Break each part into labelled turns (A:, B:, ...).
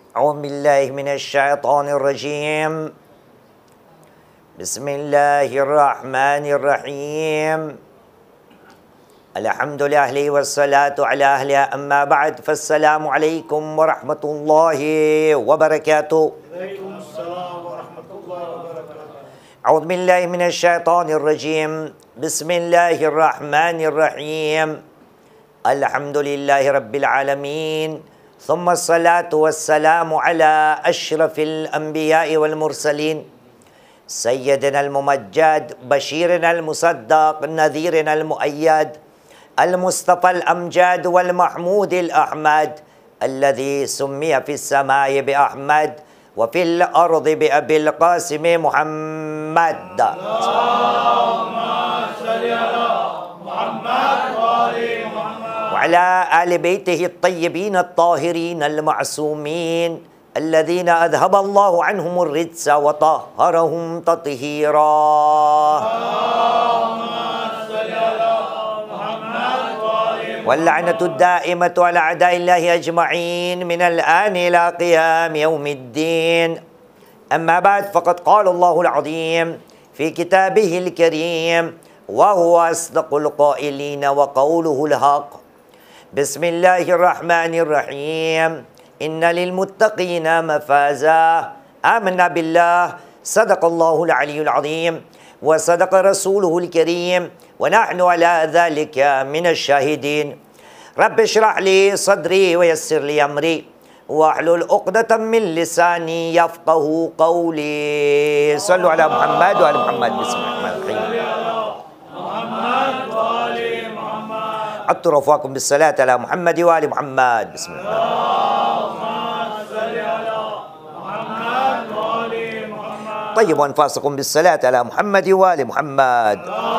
A: औज़ुबिल्लाहि मिनश्शैतानिर्रजीम बिस्मिल्लाहिर्रहमानिर्रहीम अल्हम्दुलिल्लाहि वस्सलातु अला अहलिहा अम्मा बअद फस्सलामु अलैकुम व रहमतुल्लाहि व बरकातुहू। औज़ुबिल्लाहि मिनश्शैतानिर्रजीम बिस्मिल्लाहिर्रहमानिर्रहीम अल्हम्दुलिल्लाहि रब्बिल आलमीन सुम्मस्सलातु वस्सलामु अला अशरफिल अंबियाइ वल मुरसलीन सय्यदिनल मुमज्जद बशीरनल मुसद्दक़ नज़ीरनल मुअय्यद अल मुस्तफ़ल अमजद वल महमूदिल अहमद अल्लज़ी सुम्मिय फ़िस समाइ बि अहमद व फ़िल अर्ज़ि बि अबिल क़ासिम मुहम्मद। वअला आलि बैतिहि अत्तय्यबीन अत्ताहिरीन अल-मअसूमीन अल्लज़ीना अज़हबल्लाहु अन्हुमुर रिज्स व तह्हरहुम तत्हीरा। वल्लअनतु दाइमतु अला अदाइल्लाहि अजमईन मिनल आन इला क़ियाम यौमिद्दीन। अम्मा बाद फ़क़द क़ालल्लाहुल अज़ीम फ़ी किताबिहिल करीम व हुवा अस्दक़ुल क़ाइलीन व क़ौलुहुल हक़। बिस्मिल्लाहिर्रहमानिर्रहीम इन्ना लिलमुत्तक़ीना मफ़ाज़ा आमन्ना बिल्लाह सदक़ल्लाहुल अलियुल अज़ीम व सदक़ रसूलुहुल करीम व नहनु अला ज़ालिका मिनश शाहिदीन। रब्बि इश्रह ली सदरी व यस्सिर ली अमरी वहलुल उक़दतम मिन लिसानी यफ़क़हू क़ौली। सल्लु अला मुहम्मद व आलि मुहम्मद। अत्तरफ़ाकुम बिस्सलाति अला मुहम्मद व आलि मुहम्मद। बिस्मिल्लाह। तय्यबू अनफ़ासकुम बिस्सलाति अला मुहम्मद व आलि मुहम्मद।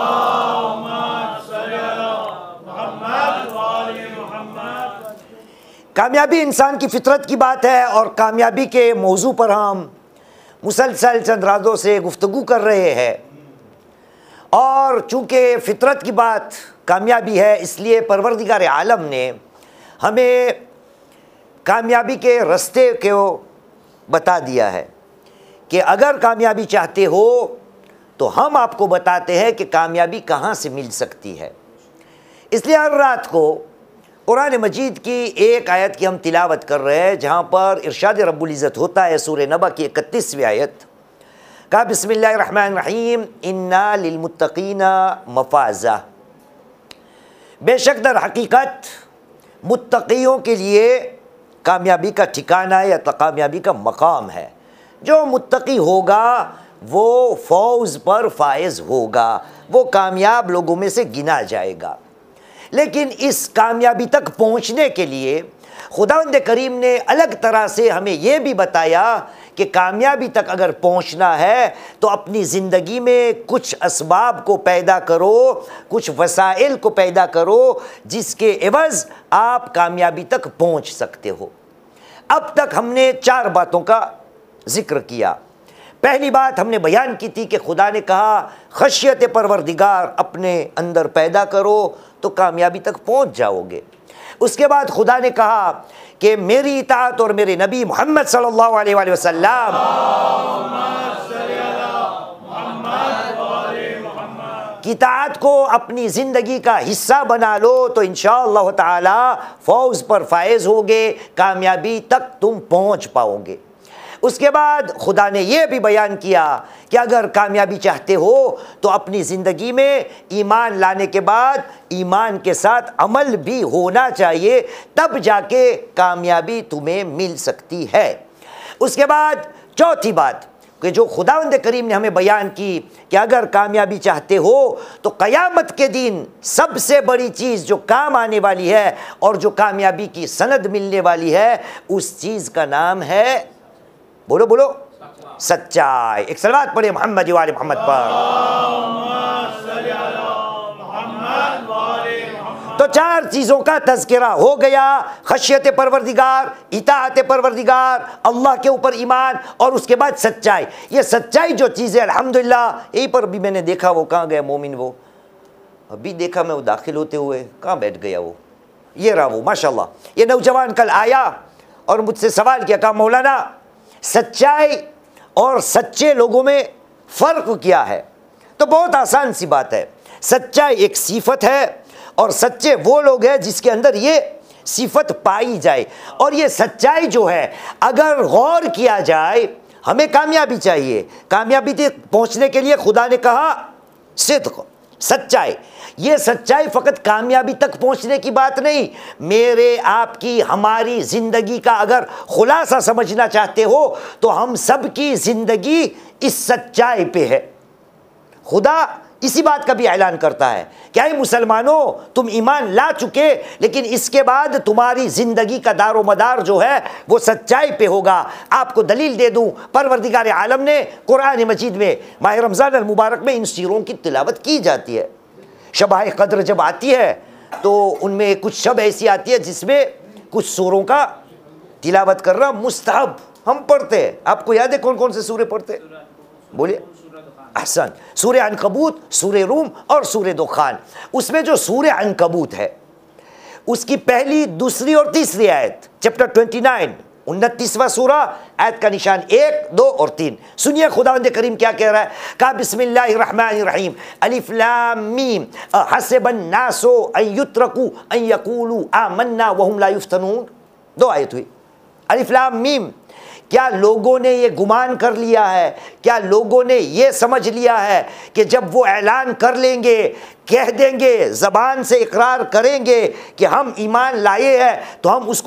A: कामयाबी इंसान की फितरत की बात है और कामयाबी के मौजू पर हम मुसलसल चंद रातों से गुफ्तगू कर रहे हैं। और चूँकि फितरत की बात कामयाबी है, इसलिए परवरदिगार आलम ने हमें कामयाबी के रास्ते को बता दिया है कि अगर कामयाबी चाहते हो तो हम आपको बताते हैं कि कामयाबी कहाँ से मिल सकती है। इसलिए हर रात को कुरान मजीद की एक आयत की हम तिलावत कर रहे हैं, जहाँ पर इरशाद रब्बुल इज़्ज़त होता है सूरह नबा की 31वीं आयत का बिस्मिल्लाहिर्रहमानिर्रहीम इन्ना लिलमुत्तक़ीना मफ़ाज़ा। बेशक दर हकीकत मुत्तक़ियों के लिए कामयाबी का ठिकाना या कामयाबी का मकाम है। जो मुत्तक़ी होगा वो फ़ौज़ पर फ़ाइज़ होगा, वो कामयाब लोगों में से गिना जाएगा। लेकिन इस कामयाबी तक पहुँचने के लिए खुदावंद करीम ने अलग तरह से हमें यह भी बताया कि कामयाबी तक अगर पहुंचना है तो अपनी ज़िंदगी में कुछ असबाब को पैदा करो, कुछ वसाइल को पैदा करो जिसके एवज़ आप कामयाबी तक पहुंच सकते हो। अब तक हमने 4 बातों का ज़िक्र किया। पहली बात हमने बयान की थी कि खुदा ने कहा खशियत परवरदिगार अपने अंदर पैदा करो तो कामयाबी तक पहुंच जाओगे। उसके बाद खुदा ने कहा कि मेरी इताअत और मेरे नबी मोहम्मद सल्लल्लाहु अलैहि वसल्लम की इताअत को अपनी ज़िंदगी का हिस्सा बना लो तो इंशाअल्लाह ताला फ़ौज़ पर फ़ाइज़ होगे, कामयाबी तक तुम पहुँच पाओगे। उसके बाद खुदा ने यह भी बयान किया कि अगर कामयाबी चाहते हो तो अपनी ज़िंदगी में ईमान लाने के बाद ईमान के साथ अमल भी होना चाहिए, तब जाके कामयाबी तुम्हें मिल सकती है। उसके बाद चौथी बात कि जो खुदावंद करीम ने हमें बयान की कि अगर कामयाबी चाहते हो तो क़यामत के दिन सबसे बड़ी चीज़ जो काम आने वाली है और जो कामयाबी की सनद मिलने वाली है, उस चीज़ का नाम है, बोलो बोलो, सच्चाई। एक सलावत पढ़े मोहम्मद व आलि मोहम्मद पर। तो 4 चीज़ों का तज़किरा हो गया, खशियत परवरदिगार, इताअत परवरदिगार, अल्लाह के ऊपर ईमान और उसके बाद सच्चाई। ये सच्चाई जो चीज़ है अल्हम्दुलिल्लाह, यहीं पर भी मैंने देखा, वो कहाँ गया मोमिन, वो अभी देखा मैं, वो दाखिल होते हुए कहाँ बैठ गया, वो ये रहा वो माशाल्लाह। ये नौजवान कल आया और मुझसे सवाल किया, कहा मौलाना सच्चाई और सच्चे लोगों में फ़र्क क्या है? तो बहुत आसान सी बात है, सच्चाई एक सिफत है और सच्चे वो लोग हैं जिसके अंदर ये सिफत पाई जाए। और ये सच्चाई जो है, अगर गौर किया जाए, हमें कामयाबी चाहिए, कामयाबी तक पहुंचने के लिए खुदा ने कहा सिद्क़, सच्चाई। ये सच्चाई फ़कत कामयाबी तक पहुंचने की बात नहीं, मेरे आपकी हमारी ज़िंदगी का अगर खुलासा समझना चाहते हो तो हम सब की ज़िंदगी इस सच्चाई पे है। खुदा इसी बात का भी ऐलान करता है, क्या ही मुसलमानों तुम ईमान ला चुके, लेकिन इसके बाद तुम्हारी ज़िंदगी का दारो मदार जो है वो सच्चाई पे होगा। आपको दलील दे दूं, परवरदिगार आलम ने कुरान मजीद में माह रमज़ान अल मुबारक में इन सूरों की तिलावत की जाती है। शब-ए क़द्र जब आती है तो उनमें कुछ शब ऐसी आती है जिसमें कुछ सूरों का तिलावत करना मुस्तहब हम पढ़ते हैं। आपको याद है कौन कौन से सूरे पढ़ते हैं? बोलिए। अहसन, सूरे अनकबूत, सूरे रूम और सूरे दुखान। उसमें जो सूरे अनकबूत है उसकी पहली, दूसरी और तीसरी आयत, चैप्टर 29, 29वां सूरा, आयत का निशान 1, 2 और 3। सुनिए खुदावंद करीम क्या कह रहा है। कहा बिस्मिल्लाहिर्रहमानिर्रहीम, अलिफ लाम मीम, हसिबन नासो अन युत्रकू अन यकूलू आमन्ना वहुम ला युफ्तनून। 2 आयत हुई। अलिफ लाम मीम, क्या लोगों ने ये गुमान कर लिया है, क्या लोगों ने ये समझ लिया है कि जब वो ऐलान कर लेंगे, कह देंगे, ज़बान से इकरार करेंगे कि हम ईमान लाए हैं, तो हम उसको